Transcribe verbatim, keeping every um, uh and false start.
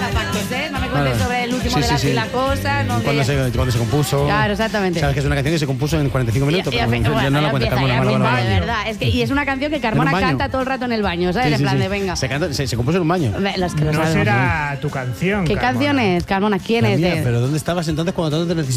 factos, ¿eh? No me cuentes Vale. sobre el último Sí, de sí, la, sí. y la cosa. No ¿Cuándo, sé. se, ¿Cuándo se compuso? Claro, exactamente. Sabes que es una canción que se compuso en cuarenta y cinco minutos. Y- y pero hace- bueno, bueno, no la ya cuentes, empieza, Carmona. ya vale, mismo, vale, de vale. verdad. Es que, y es una canción que En un Carmona baño. canta todo el rato en el baño, ¿sabes? Sí, en sí, plan sí. de venga. Se, canta- se, se compuso en un baño. Ve, Los que lo No sabemos. será tu canción. ¿Qué Carmona. canción es, Carmona? ¿Quién La es? mía, de- pero ¿dónde estabas entonces cuando tanto te necesitaba?